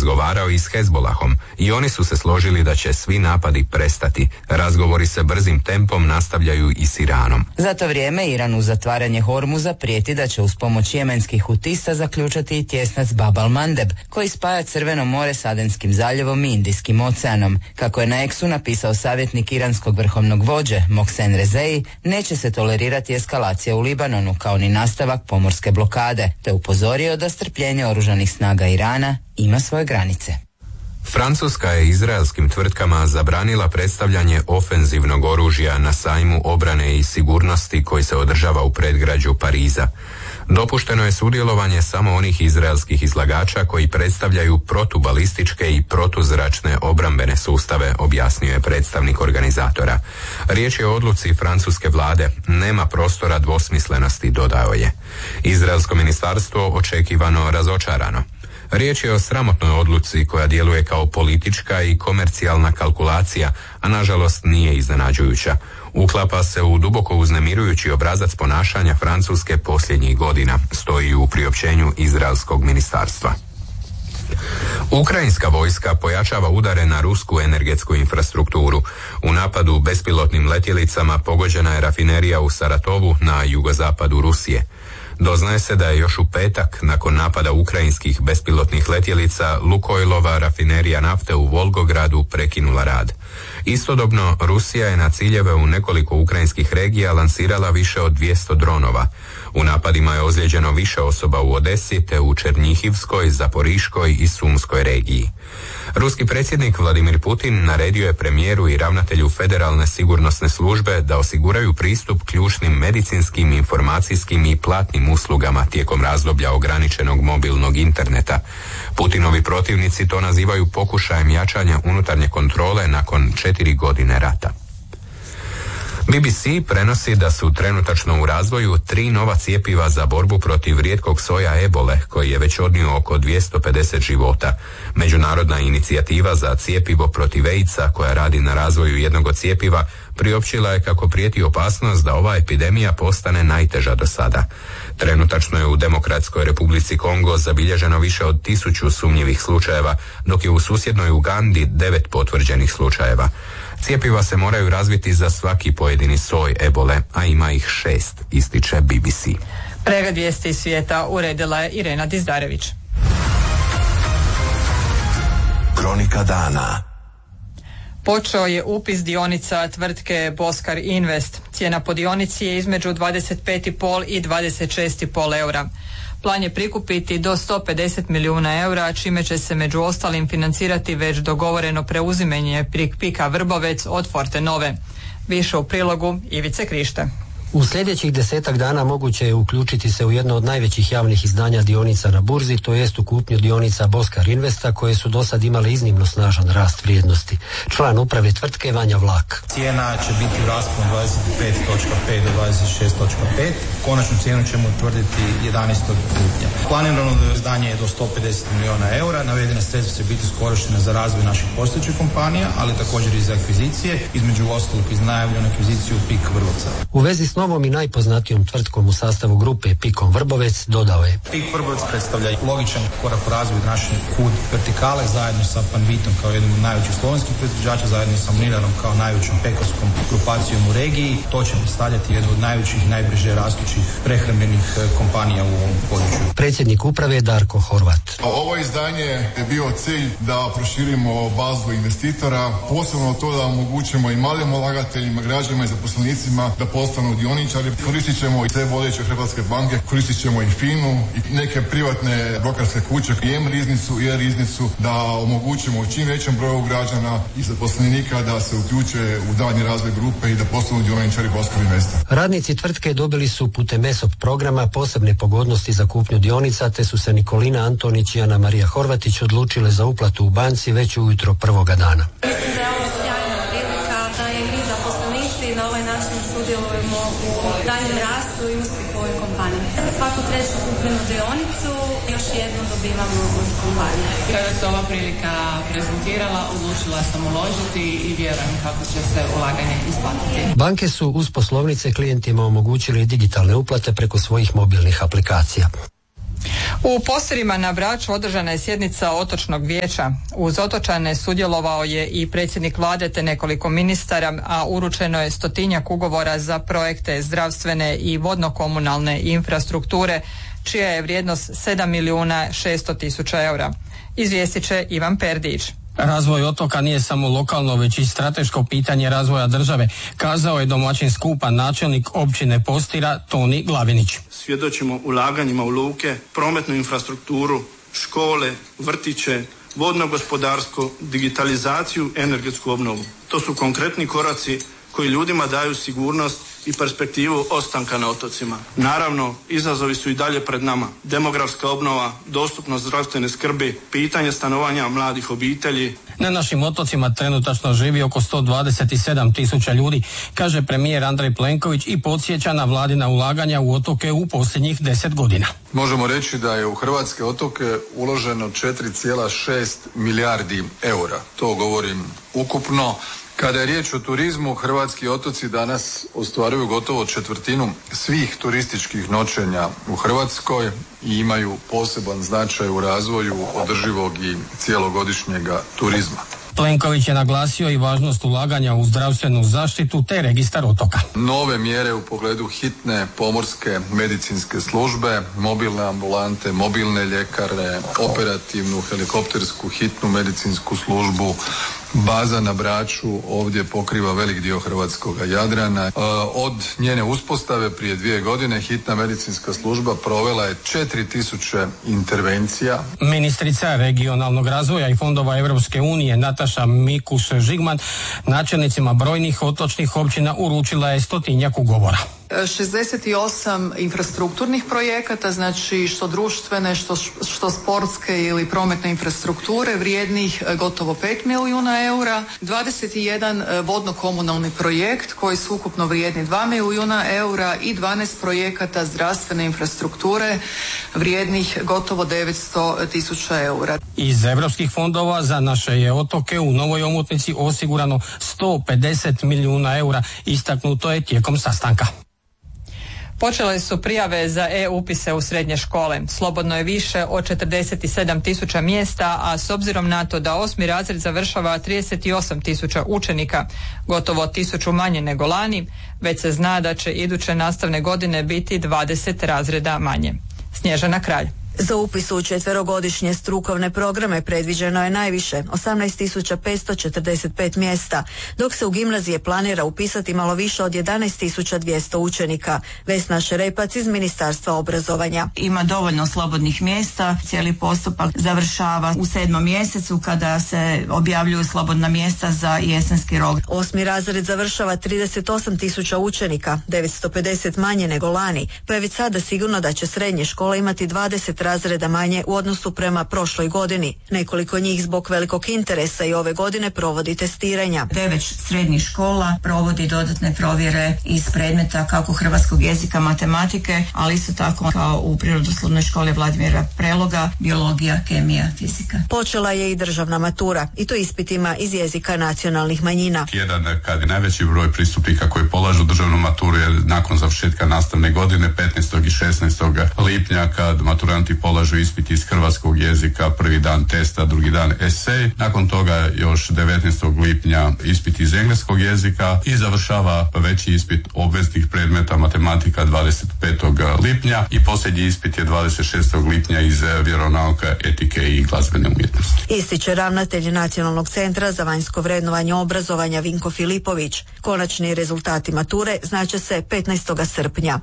razgovarao i s Hezbolahom i oni su se složili da će svi napadi prestati. Razgovori se brzim tempom nastavljaju i s Iranom. Za to vrijeme Iran uz zatvaranje Hormuza prijeti da će uz pomoć jemenskih hutista zaključati i tjesnac Bab al-Mandeb, koji spaja Crveno more s Adenskim zaljevom i Indijskim oceanom. Kako je na X-u napisao savjetnik iranskog vrhovnog vođe Mohsen Rezei, neće se tolerirati eskalacija u Libanonu kao ni nastavak pomorske blokade, te upozorio da strpljenje oružanih snaga Irana ima svoje granice. Francuska je izraelskim tvrtkama zabranila predstavljanje ofenzivnog oružja na sajmu obrane i sigurnosti koji se održava u predgrađu Pariza. Dopušteno je sudjelovanje samo onih izraelskih izlagača koji predstavljaju protubalističke i protuzračne obrambene sustave, objasnio je predstavnik organizatora. Riječ je o odluci francuske vlade, nema prostora dvosmislenosti, dodao je. Izraelsko ministarstvo očekivano razočarano. Riječ je o sramotnoj odluci koja djeluje kao politička i komercijalna kalkulacija, a nažalost nije iznenađujuća. Uklapa se u duboko uznemirujući obrazac ponašanja Francuske posljednjih godina, stoji u priopćenju izraelskog ministarstva. Ukrajinska vojska pojačava udare na rusku energetsku infrastrukturu. U napadu bespilotnim letjelicama pogođena je rafinerija u Saratovu na jugozapadu Rusije. Doznaje se da je još u petak, nakon napada ukrajinskih bespilotnih letjelica, Lukoilova rafinerija nafte u Volgogradu prekinula rad. Istodobno, Rusija je na ciljeve u nekoliko ukrajinskih regija lansirala više od 200 dronova. U napadima je ozlijeđeno više osoba u Odesi te u Černjihivskoj, Zaporiškoj i Sumskoj regiji. Ruski predsjednik Vladimir Putin naredio je premijeru i ravnatelju Federalne sigurnosne službe da osiguraju pristup ključnim medicinskim, informacijskim i platnim uslugama tijekom razdoblja ograničenog mobilnog interneta. Putinovi protivnici to nazivaju pokušajem jačanja unutarnje kontrole nakon 4 godine rata. BBC prenosi da su trenutačno u razvoju 3 nova cjepiva za borbu protiv rijetkog soja ebole, koji je već odnio oko 250 života. Međunarodna inicijativa za cjepivo protiv AIDS-a, koja radi na razvoju jednog od cjepiva, priopćila je kako prijeti opasnost da ova epidemija postane najteža do sada. Trenutačno je u Demokratskoj Republici Kongo zabilježeno više od 1000 sumnjivih slučajeva, dok je u susjednoj Ugandi 9 potvrđenih slučajeva. Cjepiva se moraju razviti za svaki pojedini soj ebole, a ima ih 6, ističe BBC. Pregled vijesti iz svijeta uredila je Irena Dizdarević. Kronika dana. Počeo je upis dionica tvrtke Boskar Invest. Cijena po dionici je između 25,5 i 26,5 eura. Plan je prikupiti do 150 milijuna eura, čime će se među ostalim financirati već dogovoreno preuzimanje PIK-a Vrbovec od Fortenove. Više u prilogu Ivice Krište. U sljedećih 10 dana moguće je uključiti se u jedno od najvećih javnih izdanja dionica na burzi, to jest u kupnju dionica Boskar Investa, koje su do sad imale iznimno snažan rast vrijednosti. Član uprave tvrtke Vanja Vlak. Cijena će biti u rasponu 25.5 do 26.5. Konačnu cijenu ćemo utvrditi 11. lipnja. Planirano izdanje je do 150 milijuna eura. Navedena sredstva će biti iskorištena za razvoj naših postojećih kompanija, ali također i za akvizicije, između ostalog iz najavljenu akviziciju PIK Vrbovca. U vezi s novom i najpoznatijom tvrtkom u sastavu grupe PIK-om Vrbovec dodao je: PIK Vrbovec predstavlja logičan korak u razvoju naše food vertikale zajedno sa Panvitom kao jednom od najvećih slovenskih proizvođača, zajedno sa Mlinarom kao najvećom pekarskom grupacijom u regiji. To će predstavljati jednu od najvećih i najbrže rastućih prehrambenih kompanija u ovom području. Predsjednik uprave Darko Horvat. Ovo izdanje je bio cilj da proširimo bazu investitora, posebno to da omogućimo i malim ulagateljima, građanima i zaposlenicima da postanu dioničari. Koristit ćemo i sve vodeće hrvatske banke, koristit ćemo i FINU i neke privatne brokerske kuće, i M-riznicu i E-riznicu, da omogućimo čim većem broju građana i zaposlenika da se uključe u daljnji razvoj grupe i da postanu dioničari Boskar Investa. Radnici tvrtke dobili su putem ESOP programa posebne pogodnosti za kupnju dionica, te su se Nikolina Antonić i Ana Marija Horvatić odlučile za uplatu u banci već ujutro prvoga dana. Mislim da je ovo sjajna prilika da i mi zaposlenici na ovaj način sudjelujemo u daljem rastu i uspjehu ove kompanije. Za svaku treću kupljenu dionicu još jednu dobivamo od kompanije. Kada se ova prilika prezentirala, odlučila sam uložiti i vjerujem kako će se ulaganje isplatiti. Banke su uz poslovnice klijentima omogućili digitalne uplate preko svojih mobilnih aplikacija. U Postirima na Braču održana je sjednica otočnog vijeća. Uz otočane sudjelovao je i predsjednik vlade te nekoliko ministara, a uručeno je 100-tinjak ugovora za projekte zdravstvene i vodno-komunalne infrastrukture, čija je vrijednost 7.600.000 eura. Izvijestit će Ivan Perdić. Razvoj otoka nije samo lokalno, već i strateško pitanje razvoja države, kazao je domaćin skupa načelnik općine Postira Toni Glavinić. Svjedočimo ulaganjima u luke, prometnu infrastrukturu, škole, vrtiće, vodno gospodarstvo, digitalizaciju, energetsku obnovu. To su konkretni koraci koji ljudima daju sigurnost i perspektivu ostanka na otocima. Naravno, izazovi su i dalje pred nama. Demografska obnova, dostupnost zdravstvene skrbi, pitanje stanovanja mladih obitelji. Na našim otocima trenutačno živi oko 127.000 ljudi, kaže premijer Andrej Plenković i podsjeća na vladina ulaganja u otoke u posljednjih 10 godina. Možemo reći da je u hrvatske otoke uloženo 4,6 milijardi eura. To govorim ukupno. Kada je riječ o turizmu, hrvatski otoci danas ostvaruju gotovo 1/4 svih turističkih noćenja u Hrvatskoj i imaju poseban značaj u razvoju održivog i cijelogodišnjega turizma. Plenković je naglasio i važnost ulaganja u zdravstvenu zaštitu te registar otoka. Nove mjere u pogledu hitne pomorske medicinske službe, mobilne ambulante, mobilne ljekare, operativnu helikoptersku hitnu medicinsku službu, baza na Braču ovdje pokriva velik dio hrvatskog Jadrana. Od njene uspostave prije 2 godine hitna medicinska služba provela je 4000 intervencija. Ministrica regionalnog razvoja i fondova Europske unije Nataša Mikuš-Žigman načelnicima brojnih otočnih općina uručila je 100-tinjak ugovora. 68 infrastrukturnih projekata, znači što društvene, što sportske ili prometne infrastrukture vrijednih gotovo 5 milijuna eura, 21 vodno-komunalni projekt koji su ukupno vrijedni 2 milijuna eura i 12 projekata zdravstvene infrastrukture vrijednih gotovo 900.000 eura. Iz europskih fondova za naše je otoke u novoj omotnici osigurano 150 milijuna eura, istaknuto je tijekom sastanka. Počele su prijave za e-upise u srednje škole. Slobodno je više od 47.000 mjesta, a s obzirom na to da 8. razred završava 38.000 učenika, gotovo 1.000 manje nego lani, već se zna da će iduće nastavne godine biti 20 razreda manje. Snježana Kralj. Za upis u 4-godišnje strukovne programe predviđeno je najviše 18.545 mjesta, dok se u gimnazije planira upisati malo više od 11.200 učenika. Vesna Šerepac iz Ministarstva obrazovanja. Ima dovoljno slobodnih mjesta, cijeli postupak završava u 7. mjesecu kada se objavljuju slobodna mjesta za jesenski rok. 8. razred završava 38.000 učenika, 950 manje nego lani, pa je već sada sigurno da će srednje škole imati 20 razreda manje u odnosu prema prošloj godini. Nekoliko njih zbog velikog interesa i ove godine provodi testiranja. 9 srednjih škola provodi dodatne provjere iz predmeta kako hrvatskog jezika, matematike, ali isto tako kao u Prirodoslovnoj školi Vladimira Preloga, biologija, kemija, fizika. Počela je i državna matura, i to ispitima iz jezika nacionalnih manjina. Jedan kad najveći broj pristupnika koji polažu državnu maturu je nakon završetka nastavne godine 15. i 16. lipnja kad maturanti polažu ispit iz hrvatskog jezika, prvi dan testa, drugi dan esej. Nakon toga još 19. lipnja ispit iz engleskog jezika i završava veći ispit obveznih predmeta matematika 25. lipnja i posljednji ispit je 26. lipnja iz vjeronauka, etike i glazbene umjetnosti. Ističe ravnatelj Nacionalnog centra za vanjsko vrednovanje obrazovanja Vinko Filipović. Konačni rezultati mature znače se 15. srpnja.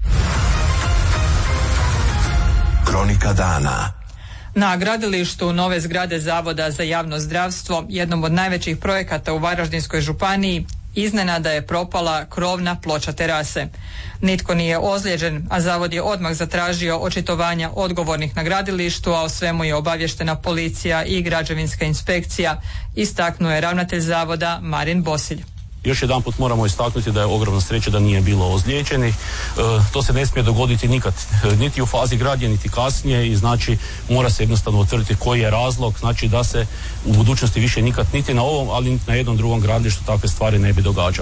Kronika dana. Na gradilištu nove zgrade Zavoda za javno zdravstvo, jednom od najvećih projekata u Varaždinskoj županiji, iznenada je propala krovna ploča terase. Nitko nije ozlijeđen, a zavod je odmah zatražio očitovanja odgovornih na gradilištu, a o svemu je obavještena policija i građevinska inspekcija, istaknuo je ravnatelj zavoda Marin Bosilj. Još jedanput moramo istaknuti da je ogromna sreća da nije bilo ozlijeđenih. To se ne smije dogoditi nikad, niti u fazi gradnje, niti kasnije i znači mora se jednostavno utvrditi koji je razlog, znači da se u budućnosti više nikad niti na ovom, ali niti na jednom drugom gradilištu takve stvari ne bi događale.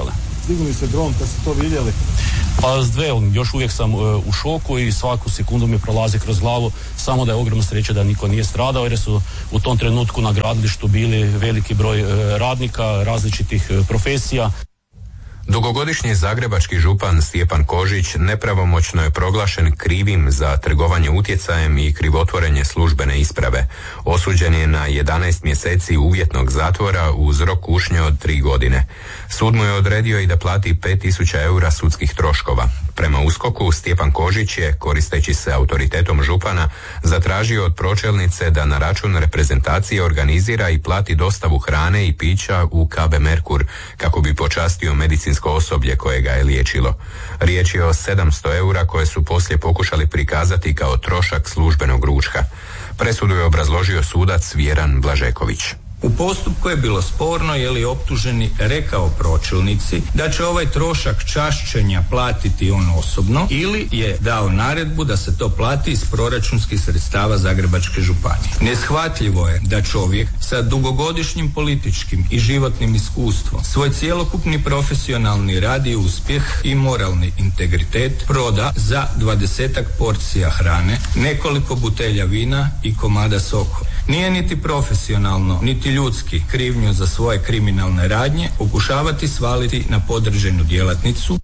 Digli se dron kad ste to vidjeli? Pa još uvijek sam u šoku i svaku sekundu mi prolazi kroz glavu, samo da je ogromna sreća da niko nije stradao, jer su u tom trenutku na gradilištu bili veliki broj radnika različitih profesija. Dugogodišnji zagrebački župan Stjepan Kožić nepravomoćno je proglašen krivim za trgovanje utjecajem i krivotvorenje službene isprave. Osuđen je na 11 mjeseci uvjetnog zatvora uz rok kušnje od 3 godine. Sud mu je odredio i da plati 5.000 eura sudskih troškova. Prema USKOK-u, Stjepan Kožić je, koristeći se autoritetom župana, zatražio od pročelnice da na račun reprezentacije organizira i plati dostavu hrane i pića u KB Merkur kako bi počastio medicinsko osoblje koje ga je liječilo. Riječ je o 700 eura koje su poslije pokušali prikazati kao trošak službenog ručka. Presudu je obrazložio sudac Vjeran Blažeković. U postupku je bilo sporno je li optuženi rekao pročelnici da će ovaj trošak čašćenja platiti on osobno ili je dao naredbu da se to plati iz proračunskih sredstava Zagrebačke županije. Neshvatljivo je da čovjek sa dugogodišnjim političkim i životnim iskustvom svoj cjelokupni profesionalni rad i uspjeh i moralni integritet proda za 20-ak porcija hrane, nekoliko butelja vina i komada sokova. Nije niti profesionalno, niti ljudski krivnju za svoje kriminalne radnje pokušavati svaliti na podređenu djelatnicu.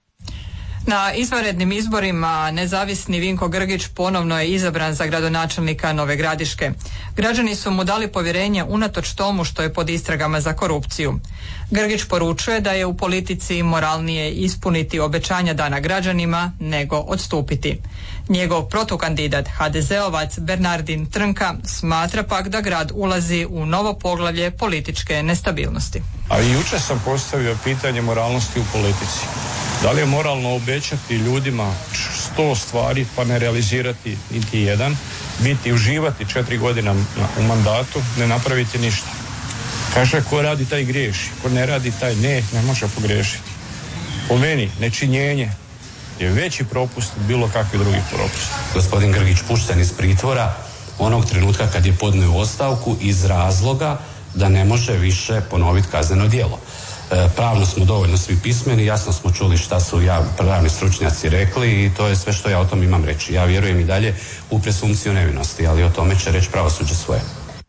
Na izvanrednim izborima nezavisni Vinko Grgić ponovno je izabran za gradonačelnika Nove Gradiške. Građani su mu dali povjerenje unatoč tomu što je pod istragama za korupciju. Grgić poručuje da je u politici moralnije ispuniti obećanja dana građanima nego odstupiti. Njegov protukandidat HDZ-ovac Bernardin Trnka smatra pak da grad ulazi u novo poglavlje političke nestabilnosti. A i jučer sam postavio pitanje moralnosti u politici. Da li je moralno obećati ljudima 100 stvari pa ne realizirati niti jedan, biti uživati 4 godine u mandatu, ne napraviti ništa. Kaže, ko radi taj griješi, ko ne radi taj ne može pogriješiti. Po meni, nečinjenje je veći propust od bilo kakvi drugi propust. Gospodin Grgić pušten iz pritvora onog trenutka kad je podnio ostavku iz razloga da ne može više ponoviti kazneno djelo. Pravno smo dovoljno svi pismeni, jasno smo čuli šta su pravni stručnjaci rekli i to je sve što ja o tom imam reći. Ja vjerujem i dalje u presumpciju nevinosti, ali o tome će reći pravosuđe svoje.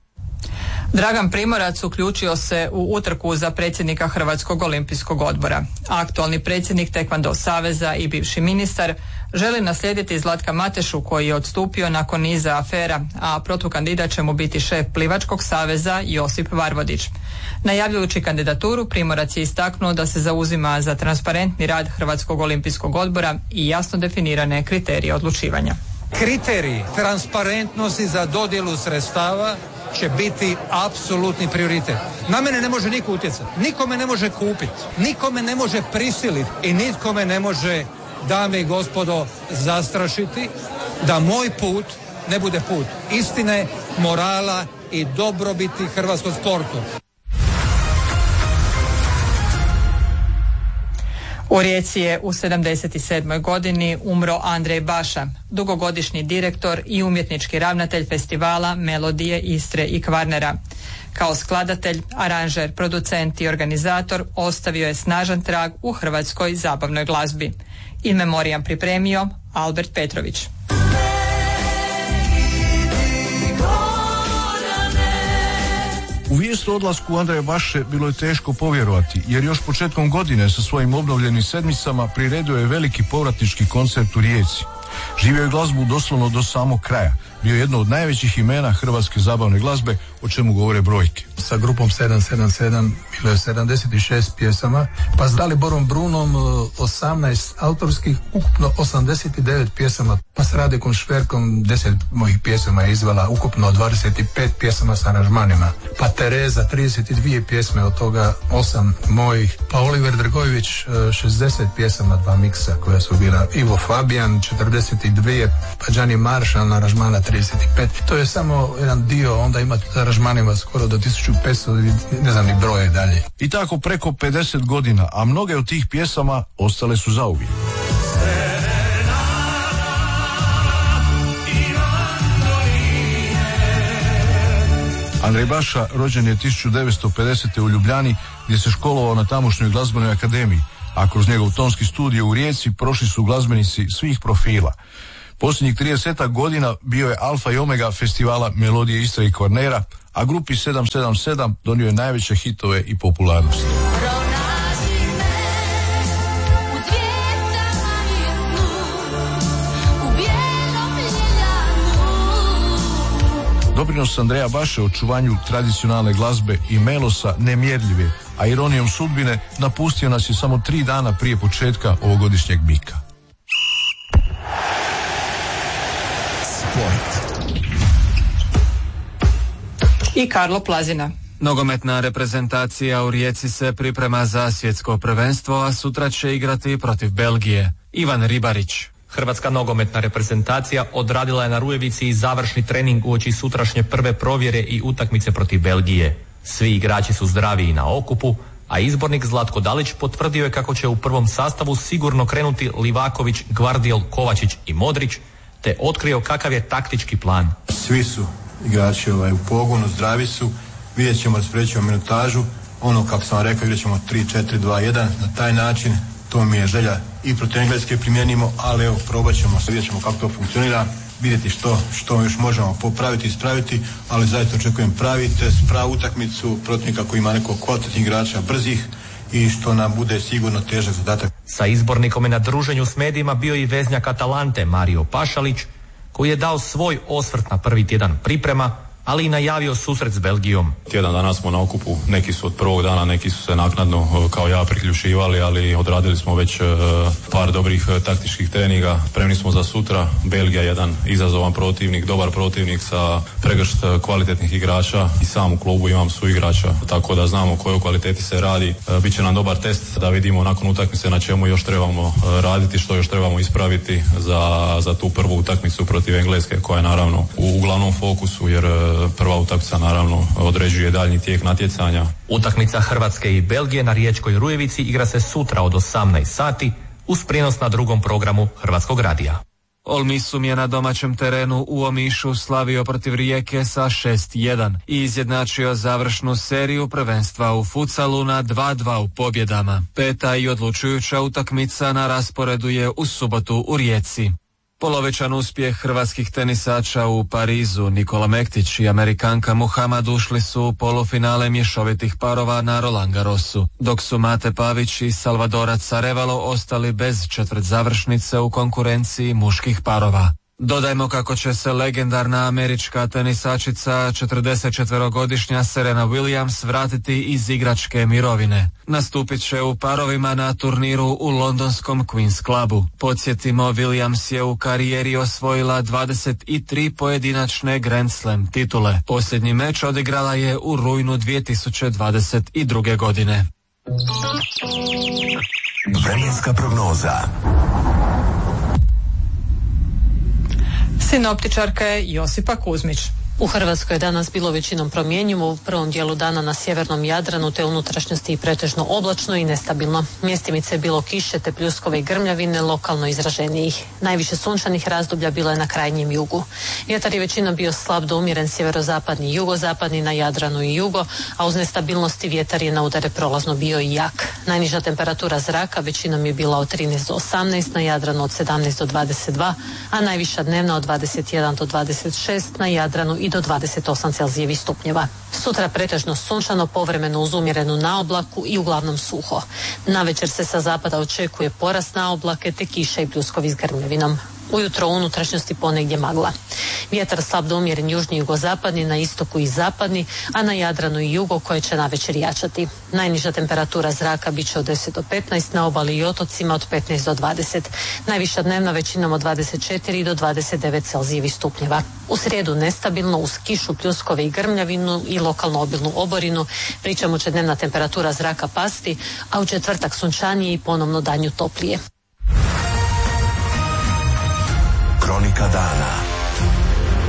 Dragan Primorac uključio se u utrku za predsjednika Hrvatskog olimpijskog odbora. Aktualni predsjednik Tekvando saveza i bivši ministar želi naslijediti Zlatka Matešu koji je odstupio nakon niza afera, a protukandidat će mu biti šef Plivačkog saveza Josip Varvodić. Najavljujući kandidaturu, Primorac je istaknuo da se zauzima za transparentni rad Hrvatskog olimpijskog odbora i jasno definirane kriterije odlučivanja. Kriteriji transparentnosti za dodjelu sredstava će biti apsolutni prioritet. Na mene ne može niko utjecati, niko me ne može kupiti, niko me ne može prisiliti i nitko me ne može, dame i gospodo, zastrašiti da moj put ne bude put istine, morala i dobrobiti hrvatskog sportu. U Rijeci je u 77. godini umro Andrej Baša, dugogodišnji direktor i umjetnički ravnatelj festivala Melodije Istre i Kvarnera. Kao skladatelj, aranžer, producent i organizator ostavio je snažan trag u hrvatskoj zabavnoj glazbi. In memoriam pripremio Albert Petrović. U vijest o odlasku Andreja Baše bilo je teško povjerovati, jer još početkom godine sa svojim obnovljenim sedmicama priredio je veliki povratnički koncert u Rijeci. Živio je glazbu doslovno do samog kraja. Bio je jedno od najvećih imena hrvatske zabavne glazbe, o čemu govore brojke. Sa grupom 777 bilo je 76 pjesama, pa s Daliborom Brunom 18 autorskih, ukupno 89 pjesama, pa s Radekom Šverkom 10 mojih pjesama je izvela, ukupno 25 pjesama s aranžmanima, pa Tereza 32 pjesme, od toga 8 mojih, pa Oliver Drgojević 60 pjesama, 2 miksa koja su bila, Ivo Fabijan 42, pa Gianni Marshall aranžmana 35. To je samo jedan dio, onda ima aranžmanima skoro do 1500, ne znam ni broje dalje. I tako preko 50 godina, a mnoge od tih pjesama ostale su zauvijek. Andrej Baša rođen je 1950. u Ljubljani, gdje se školovao na tamošnjoj glazbenoj akademiji, a kroz njegov tonski studio u Rijeci prošli su glazbenici svih profila. Posljednjih 30 godina bio je alfa i omega festivala Melodije Istre i Kvarnera, a grupi 777 donio je najveće hitove i popularnosti. Doprinos Andreja Baše očuvanju tradicionalne glazbe i melosa nemjerljiv je, a ironijom sudbine napustio nas je samo 3 dana prije početka ovogodišnjeg bika. I Karlo Plazina. Nogometna reprezentacija u Rijeci se priprema za svjetsko prvenstvo, a sutra će igrati protiv Belgije. Ivan Ribarić. Hrvatska nogometna reprezentacija odradila je na Rujevici i završni trening uoči sutrašnje prve provjere i utakmice protiv Belgije. Svi igrači su zdravi i na okupu, a izbornik Zlatko Dalić potvrdio je kako će u prvom sastavu sigurno krenuti Livaković, Gvardiol, Kovačić i Modrić, te otkrio kakav je taktički plan. Svi su igrači u pogonu, zdravi su, vidjet ćemo, rasporedit ćemo minutažu, kako sam vam rekao, igrat ćemo 3-4-2-1, na taj način, to mi je želja i protiv Engleske primjenimo, ali evo, probat ćemo, vidjet ćemo kako to funkcionira, vidjeti što još možemo popraviti, ispraviti, ali zaista očekujem pravi test, pravu utakmicu, protivnika koji ima nekog kvalitetnih igrača, brzih, i što nam bude sigurno težak zadatak. Sa izbornikom je na druženju s medijima bio i veznjak Atalante Mario Pašalić, koji je dao svoj osvrt na prvi tjedan priprema, ali i najavio susret s Belgijom. Tjedan dana smo na okupu, neki su od prvog dana, neki su se naknadno kao ja priključivali, ali odradili smo već par dobrih taktičkih treninga. Spremni smo za sutra. Belgija jedan izazovan protivnik, dobar protivnik sa pregršt kvalitetnih igrača i sam u klubu imam suigrača, tako da znamo o kojoj kvaliteti se radi. Biće nam dobar test da vidimo nakon utakmice na čemu još trebamo raditi, što još trebamo ispraviti za tu prvu utakmicu protiv Engleske, koja je naravno u glavnom fokusu, jer prva utakmica naravno određuje daljnji tijek natjecanja. Utakmica Hrvatske i Belgije na Riječkoj Rujevici igra se sutra od 18 sati uz prijenos na drugom programu Hrvatskog radija. Olmisum je na domaćem terenu u Omišu slavio protiv Rijeke sa 6-1 i izjednačio završnu seriju prvenstva u futsalu na 2-2 u pobjedama. Peta i odlučujuća utakmica na rasporedu je u subotu u Rijeci. Polovičan uspjeh hrvatskih tenisača u Parizu. Nikola Mektić i Amerikanka Muhammad ušli su u polufinale mješovitih parova na Roland Garrosu, dok su Mate Pavić i Salvadorac Arevalo ostali bez četvrtzavršnice u konkurenciji muških parova. Dodajmo kako će se legendarna američka tenisačica 44-godišnja Serena Williams vratiti iz igračke mirovine. Nastupit će u parovima na turniru u londonskom Queen's Clubu. Podsjetimo, Williams je u karijeri osvojila 23 pojedinačne Grand Slam titule. Posljednji meč odigrala je u rujnu 2022. godine. Vremenska prognoza. Sinoptičarka je Josipa Kuzmić. U Hrvatskoj je danas bilo većinom promjenjivo, u prvom dijelu dana na sjevernom Jadranu te unutrašnjosti i pretežno oblačno i nestabilno. Mjestimice je bilo kiše te pljuskove i grmljavine, lokalno izraženijih. Najviše sunčanih razdoblja bilo je na krajnjem jugu. Vjetar je većinom bio slab do umjeren sjeverozapadni i jugozapadni na Jadranu i jugo, a uz nestabilnosti vjetar je na udare prolazno bio i jak. Najniža temperatura zraka većinom je bila od 13 do 18, na Jadranu od 17 do 22, a najviša dnevna od 21 do 26, na Jadranu i do 28 Celzijevih stupnjeva. Sutra pretežno sunčano, povremeno uz umjerenu naoblaku i uglavnom suho. Navečer se sa zapada očekuje porast naoblake te kiša i pljuskovi s grmljavinom. Ujutro u unutrašnjosti ponegdje magla. Vjetar slab do umjeren južni i jugozapadni, na istoku i zapadni, a na Jadranu i jugo koje će navečer jačati. Najniža temperatura zraka bit će od 10 do 15, na obali i otocima od 15 do 20. Najviša dnevna većinom od 24 do 29 Celzijevih stupnjeva. U srijedu nestabilno uz kišu, pljuskove i grmljavinu i lokalno obilnu oborinu, pri čemu će dnevna temperatura zraka pasti, a u četvrtak sunčanije i ponovno danju toplije. Kronika dana.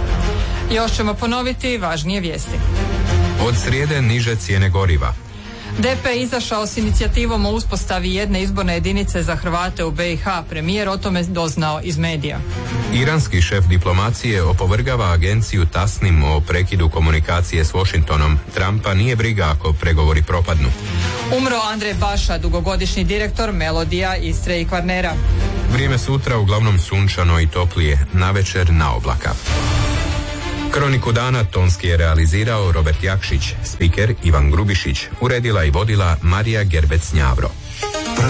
Još ćemo ponoviti važnije vijesti. Od srijede niže cijene goriva. DP je izašao s inicijativom o uspostavi jedne izborne jedinice za Hrvate u BiH. Premijer o tome doznao iz medija. Iranski šef diplomacije opovrgava agenciju Tasnim o prekidu komunikacije s Washingtonom. Trumpa nije briga ako pregovori propadnu. Umro Andrej Baša, dugogodišnji direktor Melodija, Istre i Kvarnera. Vrijeme sutra uglavnom sunčano i toplije, navečer na oblaka. Kroniku dana tonski je realizirao Robert Jakšić, spiker Ivan Grubišić, uredila i vodila Marija Gerbec-Njavro.